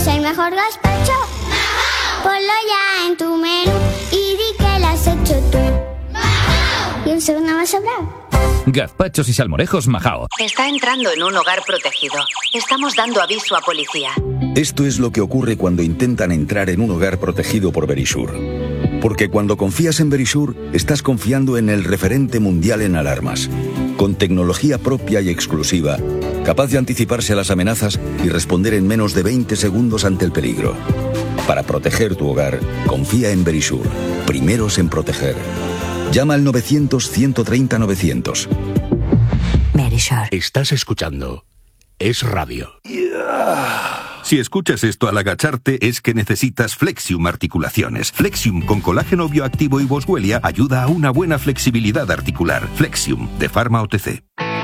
es el mejor gazpacho? Ponlo ya en tu menú y di que lo has hecho tú. Y un segundo más sobrado. Gazpachos y salmorejos Majao. Está entrando en un hogar protegido. Estamos dando aviso a policía. Esto es lo que ocurre cuando intentan entrar en un hogar protegido por Verisure. Porque cuando confías en Verisure, estás confiando en el referente mundial en alarmas. Con tecnología propia y exclusiva, capaz de anticiparse a las amenazas y responder en menos de 20 segundos ante el peligro. Para proteger tu hogar, confía en Verisure. Primeros en proteger. Llama al 900-130-900. Verisure. Estás escuchando Es Radio. Si escuchas esto al agacharte, es que necesitas Flexium Articulaciones. Flexium con colágeno bioactivo y boswellia ayuda a una buena flexibilidad articular. Flexium, de Pharma OTC.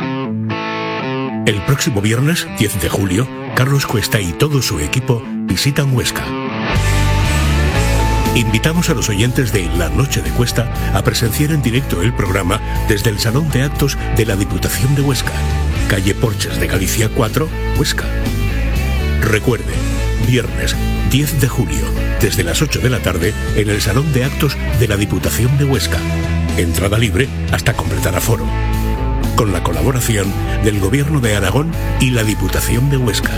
El próximo viernes, 10 de julio, Carlos Cuesta y todo su equipo visitan Huesca. Invitamos a los oyentes de La Noche de Cuesta a presenciar en directo el programa desde el Salón de Actos de la Diputación de Huesca, calle Porches de Galicia 4, Huesca. Recuerde, viernes 10 de julio, desde las 8 de la tarde, en el Salón de Actos de la Diputación de Huesca. Entrada libre hasta completar aforo. Con la colaboración del Gobierno de Aragón y la Diputación de Huesca.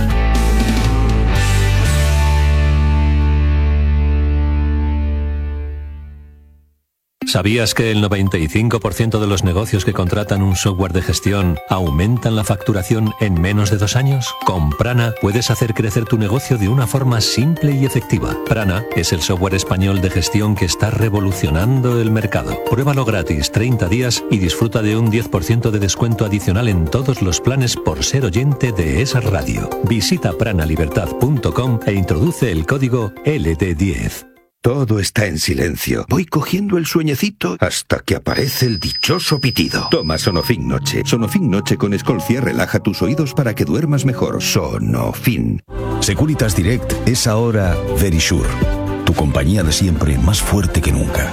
¿Sabías que el 95% de los negocios que contratan un software de gestión aumentan la facturación en menos de 2 años? Con Prana puedes hacer crecer tu negocio de una forma simple y efectiva. Prana es el software español de gestión que está revolucionando el mercado. Pruébalo gratis 30 días y disfruta de un 10% de descuento adicional en todos los planes por ser oyente de Es Radio. Visita pranalibertad.com e introduce el código LD10. Todo está en silencio. Voy cogiendo el sueñecito hasta que aparece el dichoso pitido. Toma Sonofin Noche. Sonofin Noche con Escolcia relaja tus oídos para que duermas mejor. Sonofin. Securitas Direct es ahora Verisure. Tu compañía de siempre, más fuerte que nunca.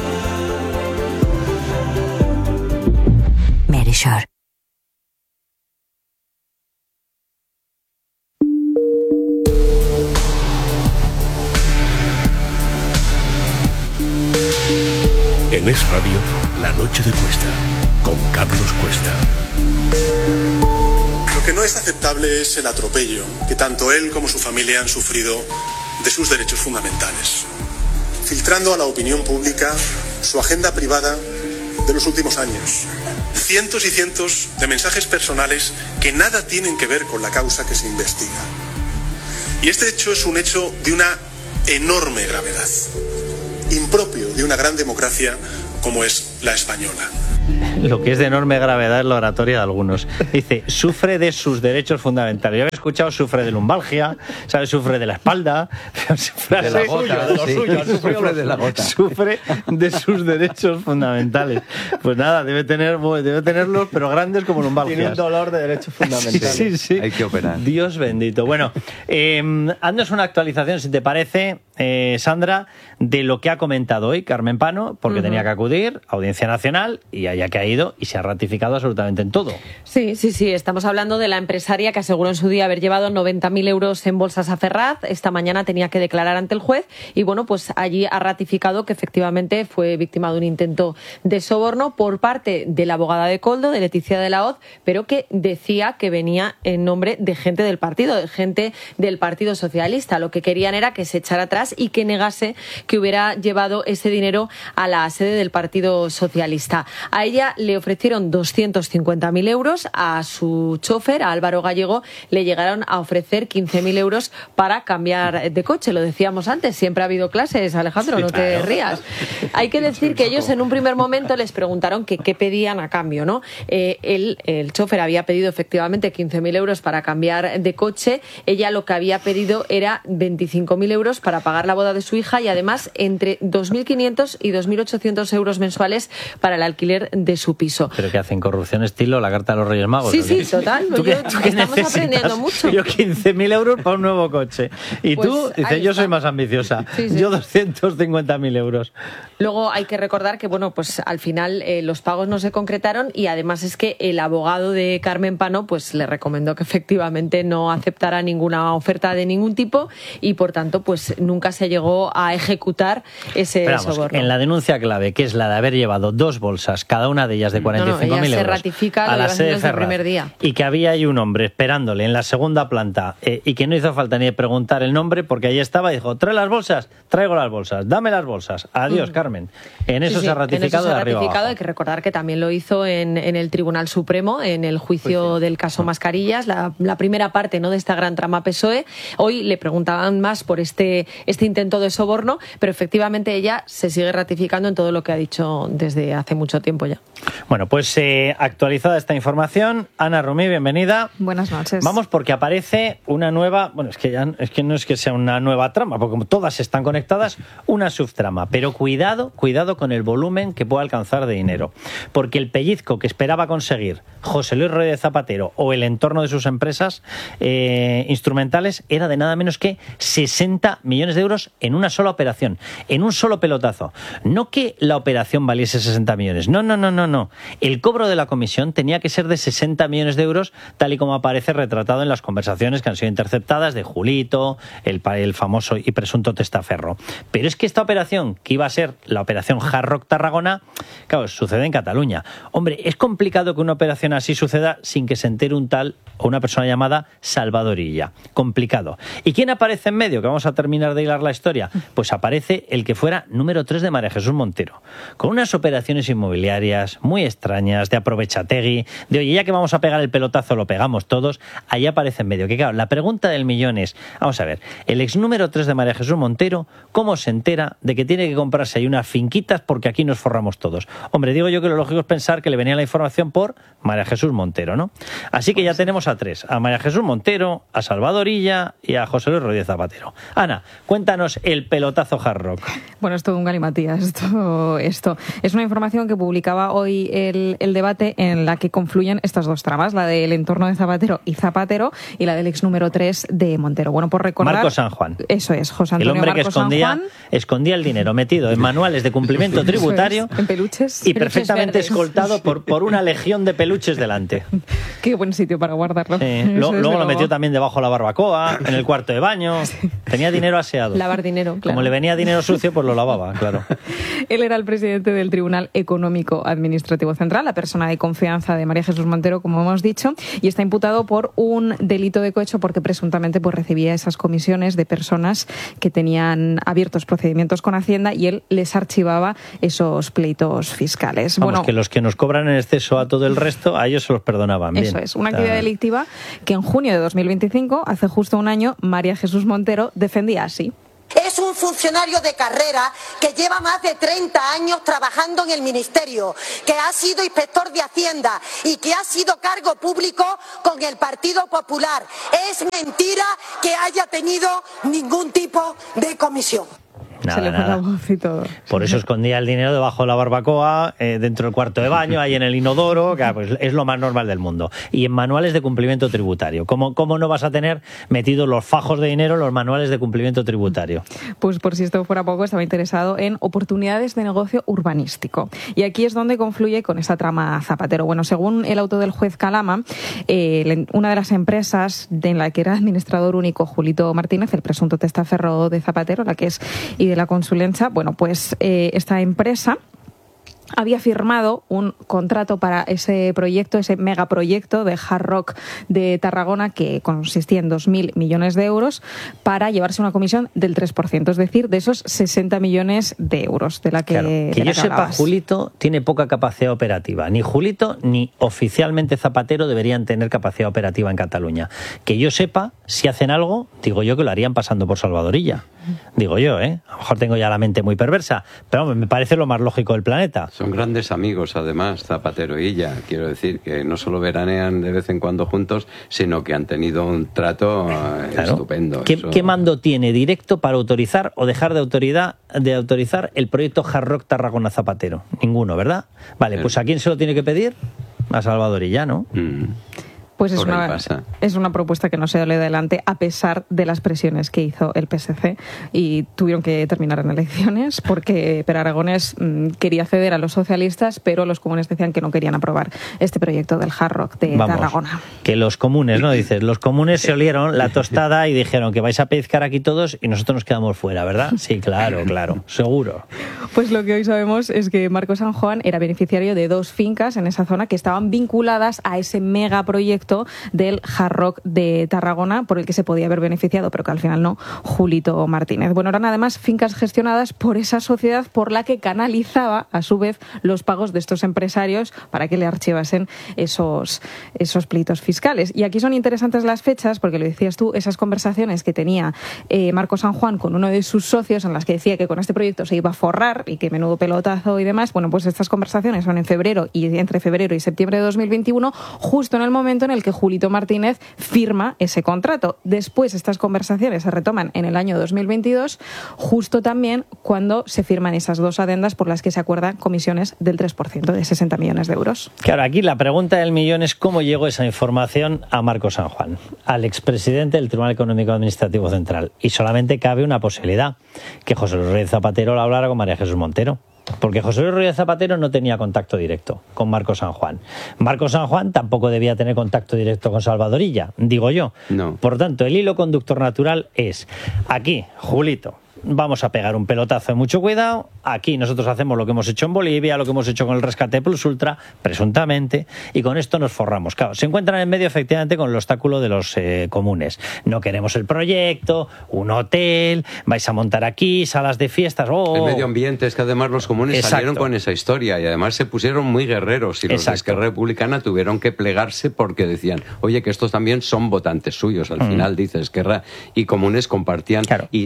Verisure. En Es Radio, La Noche de Cuesta, con Carlos Cuesta. Lo que no es aceptable es el atropello que tanto él como su familia han sufrido de sus derechos fundamentales, filtrando a la opinión pública su agenda privada de los últimos años. Cientos y cientos de mensajes personales que nada tienen que ver con la causa que se investiga. Y este hecho es un hecho de una enorme gravedad, impropio de una gran democracia como es la española. Lo que es de enorme gravedad es la oratoria de algunos. Dice, sufre de sus derechos fundamentales. Yo había escuchado, sufre de lumbalgia, ¿sabes? Sufre de la espalda, sufre de la gota, sufre de la gota. Sufre de sus derechos fundamentales. Pues nada, debe tenerlos, pero grandes como lumbalgias. Tiene un dolor de derechos fundamentales. Sí, sí. Hay que operar. Dios bendito. Bueno, haznos una actualización, si te parece, Sandra, de lo que ha comentado hoy Carmen Pano, porque tenía que acudir a Audiencia Nacional y allá que ha ido y se ha ratificado absolutamente en todo. Sí, estamos hablando de la empresaria que aseguró en su día haber llevado 90.000 euros en bolsas a Ferraz. Esta mañana tenía que declarar ante el juez y bueno, pues allí ha ratificado que efectivamente fue víctima de un intento de soborno por parte de la abogada de Koldo, de Leticia de la Hoz, pero que decía que venía en nombre de gente del partido, de gente del Partido Socialista. Lo que querían era que se echara atrás y que negase que hubiera llevado ese dinero a la sede del Partido Socialista. A ella le ofrecieron 250.000 euros, a su chofer, a Álvaro Gallego, le llegaron a ofrecer 15.000 euros para cambiar de coche. Lo decíamos antes, siempre ha habido clases, Alejandro, sí, no te rías. Hay que decir que ellos en un primer momento les preguntaron que qué pedían a cambio, ¿no? El chofer había pedido efectivamente 15.000 euros para cambiar de coche. Ella lo que había pedido era 25.000 euros para pagar la boda de su hija y además entre 2.500 y 2.800 euros mensuales para el alquiler de su piso. ¿Pero qué hacen? ¿Corrupción estilo la carta de los Reyes Magos? Sí, total. Estamos aprendiendo mucho. mucho. Yo 15.000 euros para un nuevo coche. Y Pues tú, dices, yo soy más ambiciosa. Sí, sí. Yo 250.000 euros. Luego hay que recordar que, bueno, pues al final los pagos no se concretaron y además es que el abogado de Carmen Pano pues le recomendó que efectivamente no aceptara ninguna oferta de ningún tipo y por tanto pues nunca se llegó a ejecutar ese Pero vamos, soborno. en la denuncia clave, que es la de haber llevado 2 bolsas, cada una de ellas de 45.000 ella euros, se ratifica a lo la lleva sede haciendo desde el Ferraz, primer día. y que había ahí un hombre esperándole en la segunda planta y que no hizo falta ni preguntar el nombre porque ahí estaba y dijo, ¿trae las bolsas? Traigo las bolsas, dame las bolsas. Adiós, Carmen. En eso Sí, se ha sí, ratificado en eso se ha de arriba ratificado. abajo. Hay que recordar que también lo hizo en el Tribunal Supremo, en el juicio del caso Mascarillas, la primera parte, ¿no?, de esta gran trama PSOE. Hoy le preguntaban más por este intento de soborno, pero efectivamente ella se sigue ratificando en todo lo que ha dicho desde hace mucho tiempo ya. Bueno, pues actualizada esta información, Ana Rumí, bienvenida. Buenas noches. Vamos, porque aparece una nueva, bueno, es que no es que sea una nueva trama, porque como todas están conectadas, una subtrama. Pero cuidado con el volumen que pueda alcanzar de dinero. Porque el pellizco que esperaba conseguir José Luis Rodríguez Zapatero o el entorno de sus empresas instrumentales era de nada menos que 60 millones de euros en una sola operación, en un solo pelotazo. No que la operación valiese 60 millones, no. El cobro de la comisión tenía que ser de 60 millones de euros, tal y como aparece retratado en las conversaciones que han sido interceptadas de Julito, el famoso y presunto testaferro. Pero es que esta operación, que iba a ser la operación Hard Rock Tarragona, claro, sucede en Cataluña. Hombre, es complicado que una operación así suceda sin que se entere un tal o una persona llamada Salvador Illa. Complicado. ¿Y quién aparece en medio? Que vamos a terminar de hilar la historia. Pues aparece el que fuera número 3 de María Jesús Montero, con unas operaciones inmobiliarias muy extrañas, de aprovechategui, de oye, ya que vamos a pegar el pelotazo, lo pegamos todos. Ahí aparece en medio. Que claro, la pregunta del millón es, vamos a ver, el ex número 3 de María Jesús Montero, ¿cómo se entera de que tiene que comprarse ahí unas finquitas porque aquí nos forramos todos? Hombre, digo yo que lo lógico es pensar que le venía la información por María Jesús Montero, ¿no? Así que ya tenemos a 3, a María Jesús Montero, a Salvador Illa y a José Luis Rodríguez Zapatero. Ana, cuéntanos el pelotazo Hard Rock. Bueno, es todo un galimatías esto. Es una información que publicaba hoy el debate en la que confluyen estas dos tramas, la del entorno de Zapatero y la del ex número 3 de Montero. Bueno, por recordar... Marco San Juan. Eso es, José Antonio El hombre Marco que San Juan. escondía el dinero metido en manuales de cumplimiento tributario. Eso es, en peluches. Y Peluches perfectamente verdes. escoltado por una legión de peluches delante. Qué buen sitio para guardarlo. Luego lo metió también debajo de la barbacoa, en el cuarto de baño. Tenía dinero aseado. Lavar dinero, claro. Como le venía dinero sucio, pues lo lavaba, claro. Él era el presidente del Tribunal Económico Administrativo Central, la persona de confianza de María Jesús Montero, como hemos dicho, y está imputado por un delito de cohecho porque presuntamente pues recibía esas comisiones de personas que tenían abiertos procedimientos con Hacienda y él les archivaba esos pleitos fiscales. Vamos, que los que nos cobran en exceso a todo el resto, a ellos se los perdonaban. Bien. Eso es, una actividad delictiva que en junio de 2025, hace justo un año, María Jesús Montero defendía así. Es un funcionario de carrera que lleva más de 30 años trabajando en el Ministerio, que ha sido inspector de Hacienda y que ha sido cargo público con el Partido Popular. Es mentira que haya tenido ningún tipo de comisión. Se le fue la voz y todo. Por eso escondía el dinero debajo de la barbacoa, dentro del cuarto de baño, ahí en el inodoro, que pues es lo más normal del mundo. Y en manuales de cumplimiento tributario. ¿Cómo no vas a tener metidos los fajos de dinero en los manuales de cumplimiento tributario? Pues por si esto fuera poco, estaba interesado en oportunidades de negocio urbanístico. Y aquí es donde confluye con esa trama Zapatero. Bueno, según el auto del juez Calama, una de las empresas en la que era administrador único Julito Martínez, el presunto testaferro de Zapatero, la que es y de la consulencia, bueno, pues esta empresa había firmado un contrato para ese proyecto, ese megaproyecto de Hard Rock de Tarragona que consistía en 2.000 millones de euros para llevarse una comisión del 3%, es decir, de esos 60 millones de euros de la que, claro, que yo sepa, hablabas. Julito tiene poca capacidad operativa. Ni Julito ni oficialmente Zapatero deberían tener capacidad operativa en Cataluña. Que yo sepa, si hacen algo, digo yo que lo harían pasando por Salvador Illa. Digo yo, A lo mejor tengo ya la mente muy perversa, pero me parece lo más lógico del planeta. Son grandes amigos, además, Zapatero y Illa. Quiero decir que no solo veranean de vez en cuando juntos, sino que han tenido un trato estupendo. ¿Qué mando tiene directo para autorizar o dejar de autorizar el proyecto Hard Rock Tarragona Zapatero? Ninguno, ¿verdad? Vale, pues ¿a quién se lo tiene que pedir? A Salvador Illa, ¿no? Pues es una propuesta que no se salió adelante a pesar de las presiones que hizo el PSC y tuvieron que terminar en elecciones porque Per Aragonés quería ceder a los socialistas, pero los comunes decían que no querían aprobar este proyecto del Hard Rock de Tarragona. Que los comunes, ¿no? Dices, los comunes se olieron la tostada y dijeron que vais a pellizcar aquí todos y nosotros nos quedamos fuera, ¿verdad? Sí, claro, seguro. Pues lo que hoy sabemos es que Marco San Juan era beneficiario de 2 fincas en esa zona que estaban vinculadas a ese megaproyecto del Hard Rock de Tarragona, por el que se podía haber beneficiado, pero que al final no, Julito Martínez. Bueno, eran además fincas gestionadas por esa sociedad por la que canalizaba, a su vez, los pagos de estos empresarios para que le archivasen esos pleitos fiscales. Y aquí son interesantes las fechas, porque lo decías tú, esas conversaciones que tenía Marco San Juan con uno de sus socios, en las que decía que con este proyecto se iba a forrar y que menudo pelotazo y demás. Bueno, pues estas conversaciones son entre febrero y septiembre de 2021, justo en el momento en el que Julito Martínez firma ese contrato. Después estas conversaciones se retoman en el año 2022, justo también cuando se firman esas 2 adendas por las que se acuerdan comisiones del 3%, de 60 millones de euros. Claro, aquí la pregunta del millón es cómo llegó esa información a Marco San Juan, al expresidente del Tribunal Económico Administrativo Central. Y solamente cabe una posibilidad, que José Luis Rodríguez Zapatero lo hablara con María Jesús Montero. Porque José Luis Rodríguez Zapatero no tenía contacto directo con Marco San Juan. Marco San Juan tampoco debía tener contacto directo con Salvador Illa, digo yo. No. Por tanto, el hilo conductor natural es aquí, Julito, vamos a pegar un pelotazo de mucho cuidado. Aquí nosotros hacemos lo que hemos hecho en Bolivia, lo que hemos hecho con el rescate Plus Ultra, presuntamente, y con esto nos forramos. Claro, se encuentran en medio efectivamente con el obstáculo de los comunes. No queremos el proyecto, un hotel, vais a montar aquí salas de fiestas. El medio ambiente, es que además los comunes salieron con esa historia y además se pusieron muy guerreros y los de Esquerra Republicana tuvieron que plegarse porque decían, oye, que estos también son votantes suyos. Al final, dice Esquerra y comunes compartían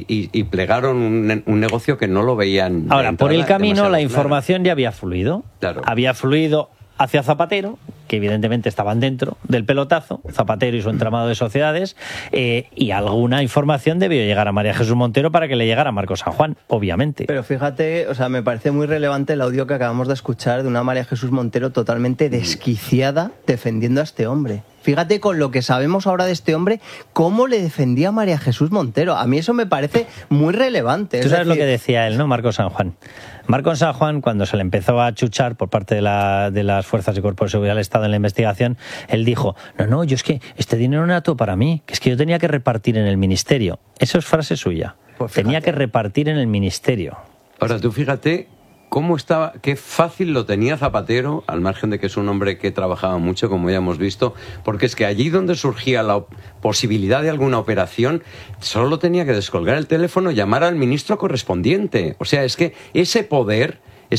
y plegaron un negocio que no lo veían. Ahora, por el camino la información ya había fluido. Claro. Había fluido hacia Zapatero, que evidentemente estaban dentro del pelotazo, Zapatero y su entramado de sociedades, y alguna información debió llegar a María Jesús Montero para que le llegara a Marco San Juan, obviamente. Pero fíjate, o sea, me parece muy relevante el audio que acabamos de escuchar de una María Jesús Montero totalmente desquiciada defendiendo a este hombre. Fíjate con lo que sabemos ahora de este hombre, cómo le defendía a María Jesús Montero. A mí eso me parece muy relevante. Tú sabes lo que decía él, ¿no? Marco San Juan. Marco San Juan, cuando se le empezó a chuchar por parte de las fuerzas y cuerpos de seguridad del Estado en la investigación, él dijo, no, yo es que este dinero no era todo para mí, que es que yo tenía que repartir en el ministerio. Eso es frase suya. Pues tenía que repartir en el ministerio. Ahora, tú fíjate cómo estaba, qué fácil lo tenía Zapatero, al margen de que es un hombre que trabajaba mucho, como ya hemos visto, porque es que allí donde surgía la posibilidad de alguna operación, solo tenía que descolgar el teléfono y llamar al ministro correspondiente. O sea, es que ese poder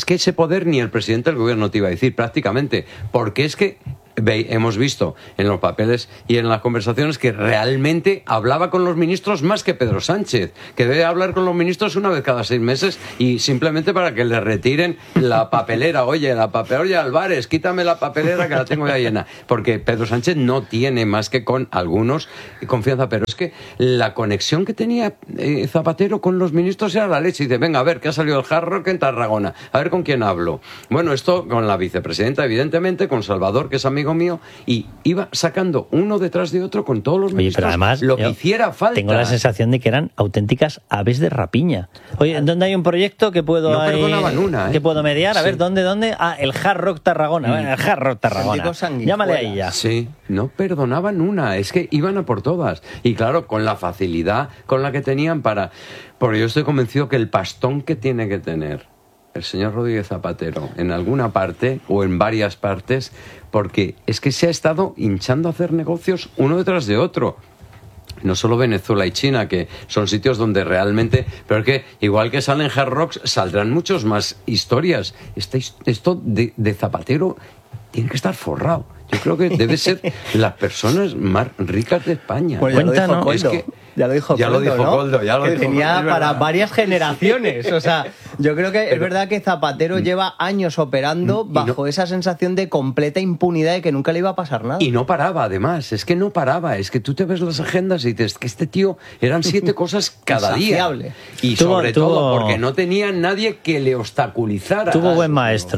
ni el presidente del gobierno te iba a decir prácticamente, porque es que hemos visto en los papeles y en las conversaciones que realmente hablaba con los ministros más que Pedro Sánchez, que debe hablar con los ministros una vez cada 6 meses y simplemente para que le retiren la papelera. Oye, Álvarez, quítame la papelera que la tengo ya llena. Porque Pedro Sánchez no tiene más que con algunos confianza, pero es que la conexión que tenía Zapatero con los ministros era la leche. Y dice, venga, a ver, que ha salido el Hard Rock en Tarragona, a ver con quién hablo. Bueno, esto con la vicepresidenta, evidentemente, con Salvador, que es amigo mío, y iba sacando uno detrás de otro con todos los ministros. Pero además, lo que hiciera falta. Tengo la sensación de que eran auténticas aves de rapiña. Oye, ¿dónde hay un proyecto que puedo perdonaban una, que puedo mediar? A ver, ¿dónde? Ah, el Hard Rock Tarragona. El Hard Rock Tarragona. Llámale ahí ya. Sí, no perdonaban una, es que iban a por todas. Y claro, con la facilidad con la que tenían porque yo estoy convencido que el pastón que tiene que tener el señor Rodríguez Zapatero en alguna parte o en varias partes, porque es que se ha estado hinchando a hacer negocios uno detrás de otro. No solo Venezuela y China, que son sitios donde realmente... Pero es que, igual que salen Hard Rocks, saldrán muchos más historias. Esto de Zapatero tiene que estar forrado. Yo creo que debe ser las personas más ricas de España. Pues ya lo dijo Coldo, que tenía para varias generaciones. O sea, yo creo que es verdad que Zapatero lleva años operando bajo esa sensación de completa impunidad y que nunca le iba a pasar nada. Y no paraba, además. Es que no paraba. Es que tú te ves las agendas y dices que este tío eran 7 cosas cada día. Y sobre todo porque no tenía nadie que le obstaculizara. Tuvo buen maestro, ¿eh?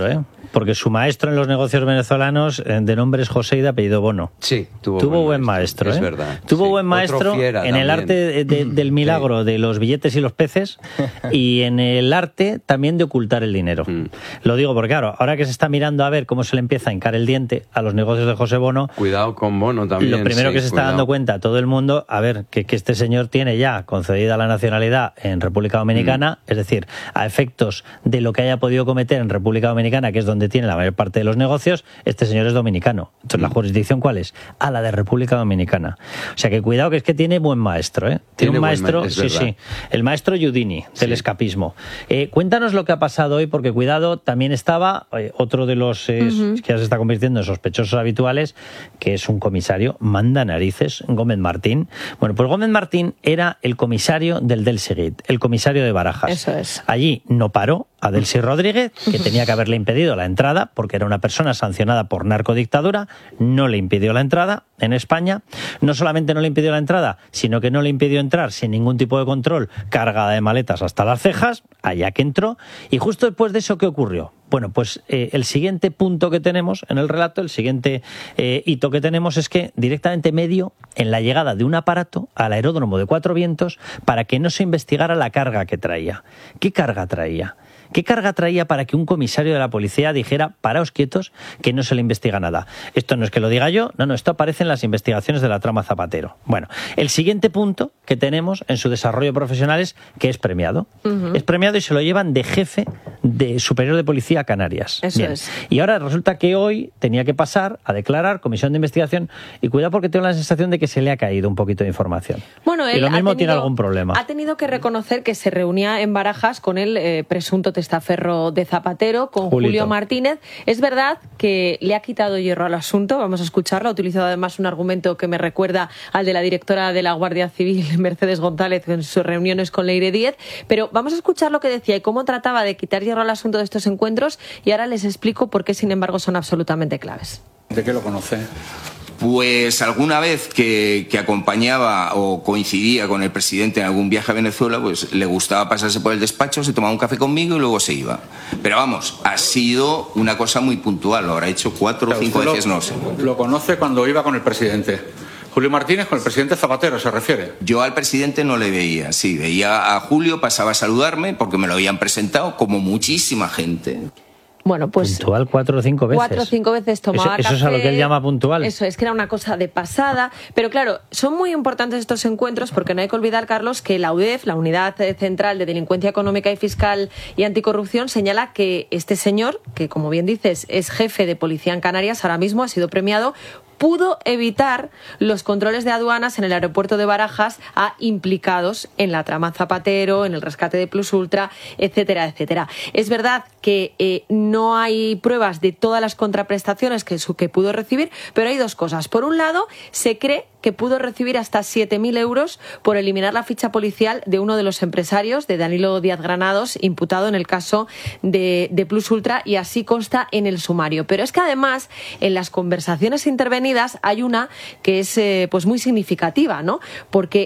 porque su maestro en los negocios venezolanos de nombre es José y de apellido Bono. Sí, tuvo buen maestro. Es verdad. Tuvo buen maestro en el arte del milagro de los billetes y los peces y en el arte también de ocultar el dinero. Lo digo porque, claro, ahora que se está mirando a ver cómo se le empieza a hincar el diente a los negocios de José Bono... Cuidado con Bono también. Lo primero que se está dando cuenta todo el mundo, a ver, que este señor tiene ya concedida la nacionalidad en República Dominicana, es decir, a efectos de lo que haya podido cometer en República Dominicana, que es donde tiene la mayor parte de los negocios, este señor es dominicano. Entonces, ¿la jurisdicción cuál es? A la de República Dominicana. O sea que cuidado, que es que tiene buen maestro, ¿eh? Tiene un maestro, sí, el maestro Giudini, del escapismo. Cuéntanos lo que ha pasado hoy, porque cuidado, también estaba otro de los que ya se está convirtiendo en sospechosos habituales, que es un comisario, manda narices, Gómez Martín. Bueno, pues Gómez Martín era el comisario del Seguit, el comisario de Barajas. Eso es. Allí no paró a Delcy Rodríguez, que tenía que haberle impedido la entrada, porque era una persona sancionada por narcodictadura, no le impidió la entrada en España. No solamente no le impidió la entrada, sino que no le impidió entrar sin ningún tipo de control, cargada de maletas hasta las cejas, allá que entró. Y justo después de eso, ¿qué ocurrió? Bueno, pues el siguiente punto que tenemos en el relato, el siguiente hito que tenemos es que directamente medio en la llegada de un aparato al aeródromo de Cuatro Vientos para que no se investigara la carga que traía. ¿Qué carga traía? ¿Qué carga traía para que un comisario de la policía dijera, paraos quietos, que no se le investiga nada? Esto no es que lo diga yo, no, esto aparece en las investigaciones de la trama Zapatero. Bueno, el siguiente punto que tenemos en su desarrollo profesional es que es premiado. Es premiado y se lo llevan de jefe de superior de policía a Canarias. Eso es. Y ahora resulta que hoy tenía que pasar a declarar comisión de investigación y cuidado porque tengo la sensación de que se le ha caído un poquito de información. Bueno, él y lo mismo tiene algún problema. Ha tenido que reconocer que se reunía en Barajas con el presunto testaferro de Zapatero, con Julio Martínez. Es verdad que le ha quitado hierro al asunto, vamos a escucharlo. Ha utilizado además un argumento que me recuerda al de la directora de la Guardia Civil, Mercedes González, en sus reuniones con Leire Díez. Pero vamos a escuchar lo que decía y cómo trataba de quitar hierro al asunto de estos encuentros y ahora les explico por qué, sin embargo, son absolutamente claves. ¿De qué lo conoce? Pues alguna vez que acompañaba o coincidía con el presidente en algún viaje a Venezuela, pues le gustaba pasarse por el despacho, se tomaba un café conmigo y luego se iba. Pero vamos, ha sido una cosa muy puntual, lo habrá hecho 4 o 5 veces, no sé. ¿Lo conoce cuando iba con el presidente? Julio Martínez con el presidente Zapatero, ¿se refiere? Yo al presidente no le veía, sí, veía a Julio, pasaba a saludarme porque me lo habían presentado como muchísima gente. Bueno, pues... Puntual 4 o 5 veces. 4 o 5 veces tomaba eso café. Es a lo que él llama puntual. Eso es, que era una cosa de pasada. Pero claro, son muy importantes estos encuentros porque no hay que olvidar, Carlos, que la UDEF, la Unidad Central de Delincuencia Económica y Fiscal y Anticorrupción, señala que este señor, que como bien dices es jefe de policía en Canarias, ahora mismo ha sido premiado, pudo evitar los controles de aduanas en el aeropuerto de Barajas a implicados en la trama Zapatero, en el rescate de Plus Ultra, etcétera, etcétera. Es verdad que no hay pruebas de todas las contraprestaciones que pudo recibir, pero hay dos cosas. Por un lado, se cree que pudo recibir hasta 7.000 euros por eliminar la ficha policial de uno de los empresarios, de Danilo Díaz Granados, imputado en el caso de Plus Ultra, y así consta en el sumario. Pero es que además, en las conversaciones intervenidas hay una que es pues muy significativa, ¿no? Porque